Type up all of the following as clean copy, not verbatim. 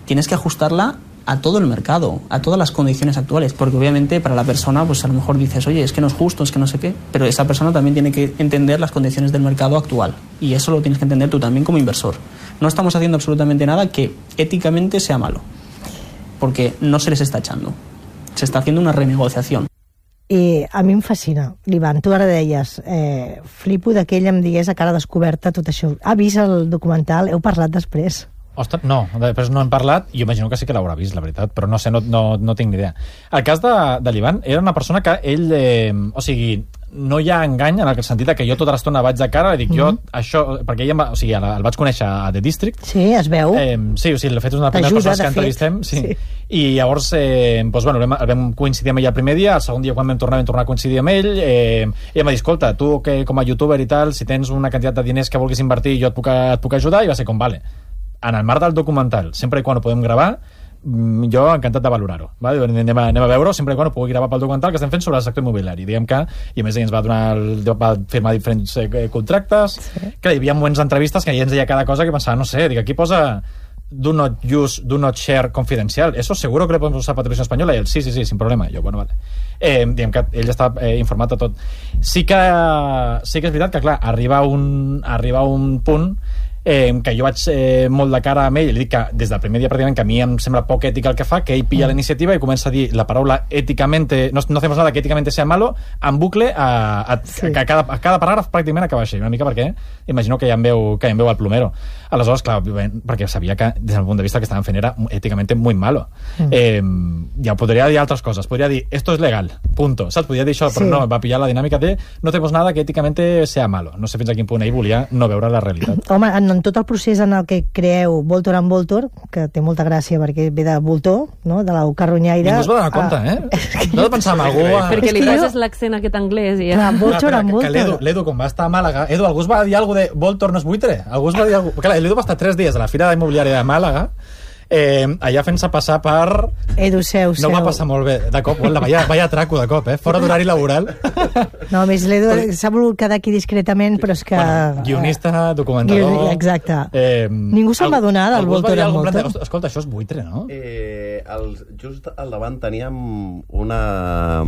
tienes que ajustarla a todo el mercado, a todas las condiciones actuales, porque obviamente para la persona pues a lo mejor dices, oye, es que no es justo, es que no sé qué, pero esa persona también tiene que entender las condiciones del mercado actual, y eso lo tienes que entender tú también como inversor. No estamos haciendo absolutamente nada que éticamente sea malo, porque no se les está echando, se está haciendo una renegociación. I a mi em fascina, l'Ivan, tu ara deies, flipo que ell em digués a cara descoberta tot això. Ha vist el documental? Heu parlat després? Ostres, no, després no hem parlat, i jo imagino que sí que l'haurà vist, la veritat, però no sé, no tinc ni idea. El cas de l'Ivan era una persona que ell, o sigui, no hi ha engany en el sentit que jo tota l'estona vaig de cara i dic, jo, això, perquè ell el vaig conèixer a The District. Sí, es veu. Sí, l'he fet una de les persones que entrevistem, sí. I llavors, doncs, bueno, vam coincidir amb ell el primer dia, el segon dia quan vam tornar a coincidir amb ell, i em va dir, escolta, tu que com a youtuber i tal, si tens una quantitat de diners que vulguis invertir, jo et puc ajudar, i va ser com, vale. En el marc del documental, sempre i quan ho podem gravar, jo encantat de valorar-ho, vale? Anem a veure-ho sempre i quan ho pugui gravar pel documental que estem fent sobre el sector immobiliari, diguem que, i a més ell ens va firmar diferents contractes, que hi havia moments d'entrevistes que ell ens deia cada cosa que pensava, no sé, dic, aquí posa do not use, do not share confidencial, eso seguro que le podemos usar para Televisión Española, i ell, sí, sin problema, i jo, bueno, vale. Diguem que ell està informat de tot. Sí que és veritat que, clar, arriba un punt que jo vaig molt de cara amb ell i li dic que des del primer dia pràcticament que a mi em sembla poc ètic el que fa, que ell pilla la iniciativa i comença a dir la paraula éticamente, no hacemos nada que éticamente sea malo, en bucle a cada paràgraf pràcticament acaba així, una mica perquè imagino que ja em veu el plomero. Aleshores, clar, perquè sabia que des del punt de vista que estaven fent era éticamente muy malo. Ja podria dir altres coses, podria dir esto es legal, punto, saps? Podria dir això, però no, va pillar la dinàmica de no tenemos nada que éticamente sea malo. No sé fins a quin punt ell volia no veure la realitat. Home, en tot el procés en el que creeu Voltor and Voltor, que té molta gràcia perquè ve de voltor, no? De la carronyaire. Ningú es va donar compte, No de pensar en algú... Perquè li poses l'accent aquest anglès i ja... Voltor and Voltor. L'Edu, quan va estar a Màlaga, algú es va dir alguna de Voltor no és buitre? Algú es va dir alguna... Clar, l'Edu va estar 3 dies a la Fira Immobiliària de Màlaga, allà fent-se passar per... Edu, seu. No va passar molt bé, de cop, vaya atraco de cop, fora d'horari laboral. No, a més, l'Edu s'ha volgut quedar aquí discretament, però és que... Bueno, guionista, documentador... Exacte. Ningú se'n va donar del Voltor and Voltor. Escolta, això és buitre, no? Just al davant teníem una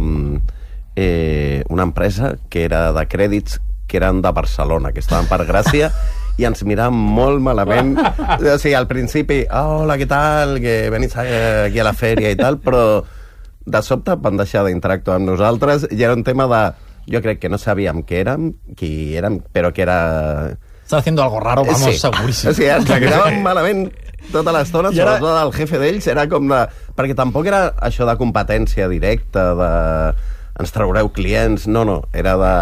empresa que era de crèdits que eren de Barcelona, que estaven per Gràcia, i ens miràvem molt malament. O sigui, al principi, hola, què tal, que venís aquí a la fèria i tal, però de sobte van deixar d'interactuar amb nosaltres i era un tema de... Jo crec que no sabíem qui érem, però que era... Estava haciendo algo raro, vamos, seguríssim. O sigui, ens miràvem malament tota l'estona, sobretot el jefe d'ells, era com de... Perquè tampoc era això de competència directa, de... ens traureu clients, no, era de...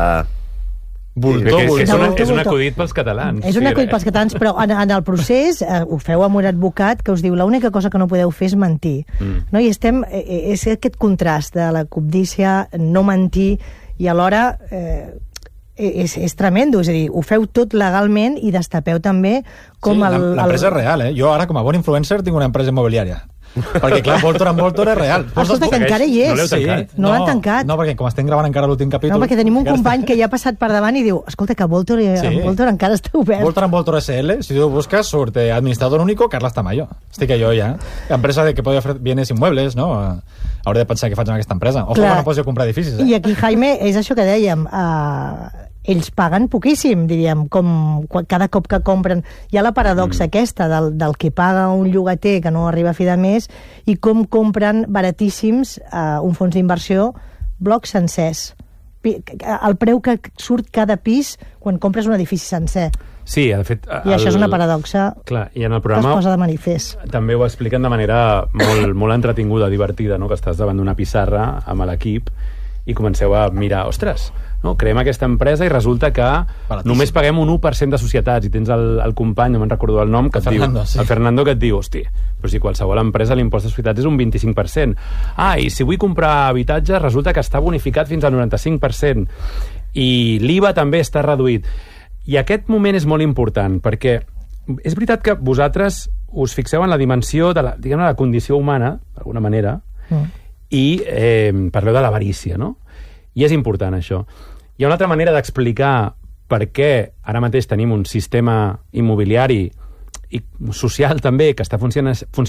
És un acudit pels catalans. És un acudit pels catalans, però en el procés ho feu amb un advocat que us diu l'única cosa que no podeu fer és mentir. No? I és aquest contrast de la cobdícia, no mentir, i alhora és tremendo, és a dir, ho feu tot legalment i destapeu també com l'empresa és real, Jo ara com a bon influencer tinc una empresa immobiliària. Perquè clar, Voltor and Voltor és real. Escolta, que encara hi és. No l'han tancat. No, perquè com estem gravant encara l'últim capítol... No, perquè tenim un company que ja ha passat per davant i diu, escolta, que Voltor encara està obert. Voltor and Voltor SL, si tu busques, surt administrador único Carles Tamayo. Estic jo ja. Empresa que podria fer bienes inmuebles, no? Hauré de pensar què faig en aquesta empresa. Ojo, que no pots comprar edificis. I aquí, Jaime, és això que dèiem... ells paguen poquíssim, diríem, com cada cop que compren. Hi ha la paradoxa aquesta del que paga un llogater que no arriba a fi de mes i com compren baratíssims un fons d'inversió blocs sencers. El preu que surt cada pis quan compres un edifici sencer. Sí, de fet... I això és una paradoxa clar, i en el programa que es posa de manifest. També ho expliquen de manera molt entretinguda, divertida, no? Que estàs davant d'una pissarra amb l'equip i comenceu a mirar, ostres, no? Creem aquesta empresa i resulta que només paguem un 1% de societats i tens el company, no me'n recordo el nom, que el Fernando, que et diu, hosti, però si qualsevol empresa l'impost de societats és un 25%. I si vull comprar habitatge resulta que està bonificat fins al 95% i l'IVA també està reduït. I aquest moment és molt important perquè és veritat que vosaltres us fixeu en la dimensió de la condició humana, d'alguna manera, i parleu de l'avarícia, no? I és important això. Hi ha una altra manera d'explicar per què ara mateix tenim un sistema immobiliari i social també que està funcionant